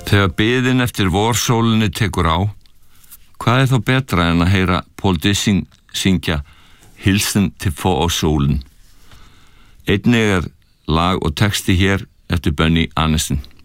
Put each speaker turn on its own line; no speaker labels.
Þegar biðin eftir vorsólinni tekur á, hvað þá betra en að heyra Paul Dissing syngja Hilsen til forårsolen. Einnig lag og texti hér eftir Benny Andersen.